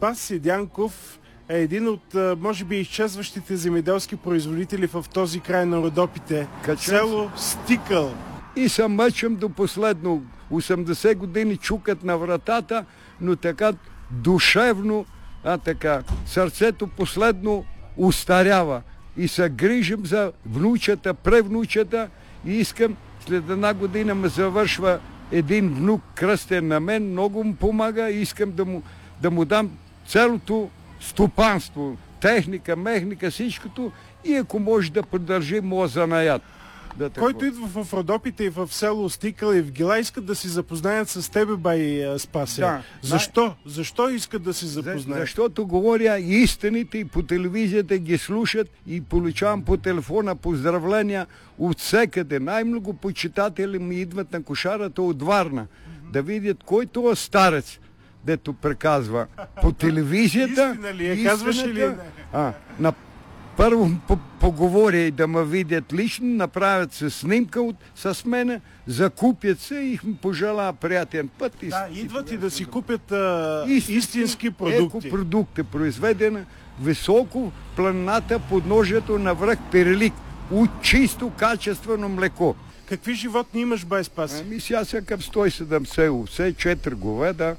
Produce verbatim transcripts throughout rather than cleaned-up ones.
Спаси Дянков е един от, може би, изчезващите земеделски производители в този край на Родопите. Село Стикъл. И се мъчам до последно. осемдесет години чукат на вратата, но така душевно, а така, сърцето последно устарява. И се грижим за внучата, превнучата и искам, след една година ме завършва един внук кръстен на мен, много му помага и искам да му, да му дам цялото стопанство, техника, мехника, всичкото и ако може да продължи моя занаят. Да, който идва в Родопите и в село Стикъл и в Гила, искат да си запознаят с тебе, бай Спасе. Да. Защо? Защо искат да си запознаят? За, защото говоря истините и по телевизията ги слушат и получавам по телефона поздравления от всекъде. Най-много почитатели ми идват на кошарата от Варна. Mm-hmm. Да видят който е старец, дето преказва по телевизията. Истина ли е? Казваш ли? А, на първо поговоря и да ме видят лично, направят се снимка от, с мене, закупят се и им пожела приятен път. Да, и, идват и да си купят а, истински, истински продукти. Екопродукти, произведена високо в планината подножието на връх Перелик, от чисто качествено млеко. Какви животни имаш, бай Спаси? Ами сега съм към сто и седемдесет овце, четири говеда,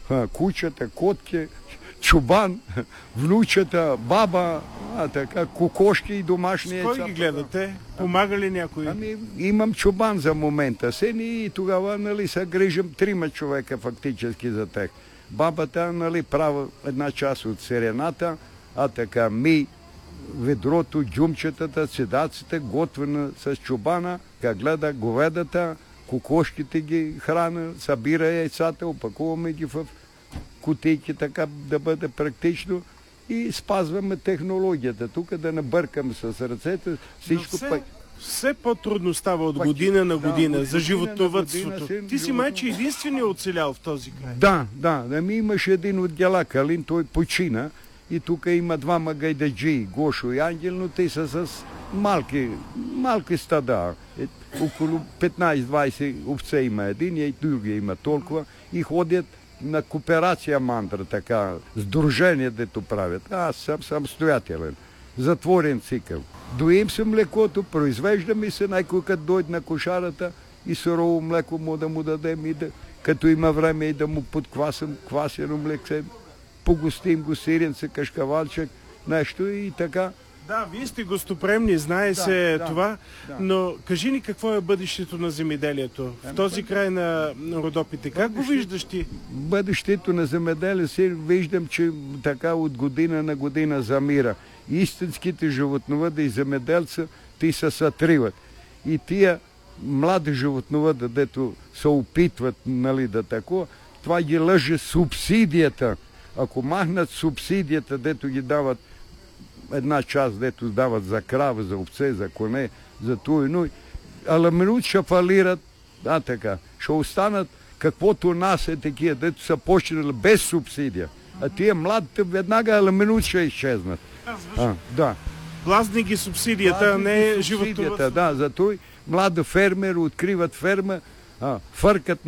кучета, котки, чубан, внучата, баба, а така, кокошки и домашни яйца. С кой ги гледате? Помага ли някой? Ами, имам чубан за момента. Сени и тогава, нали, се грижам трима човека фактически за тях. Бабата, нали, права една част от сирената, а така ми, ведрото, джумчетата, седаците, готвена с чубана, как гледа говедата, кокошките ги храна, събира яйцата, опакуваме ги в кутийки, така да бъде практично и спазваме технологията. Тук да не бъркам с ръцете, всичко все, пък... все по-трудно става от година на година, да, за животновътството. Ти си животно... майче единствения оцелял в този край. Да, да. Ами имаше един от дела Калин, той почина и тук има двама гайдаджи, Гошо и Ангел, но те са с малки, малки стада. Е, около петнайсет-двайсет овце има един и другия има толкова и ходят на кооперация мандра, така, сдружение, дето правят. Аз съм самостоятелен, затворен цикъл. Доим се млекото, произвеждаме се, някой като дойде на кошарата и сурово млеко му да му дадем и да, като има време и да му подквасим квасено млекце, погостим го сиренце, кашкавалчек, нещо и така. Да, вие сте гостоприемни, знае да, се да, това, да. Но кажи ни какво е бъдещето на земеделието в този край на Родопите. Как го виждаш ти? Бъдещето на земеделието виждам, че така от година на година замира. Истинските животновъди и земеделца ти се сътриват. И тия млади животновъди, дето се опитват, нали, да такова, това ги лъже субсидията. Ако махнат субсидията, дето ги дават една част, дето дават за крава, за овце, за коне, за това, но ала минут ще фалират, да така, ще останат каквото нас е такива, дето са почнали без субсидия. А тия младите веднага ала минут ще изчезнат. А, да. Плазни ги субсидията, а не животновътството. Да, зато млади фермери откриват ферма, а, фъркат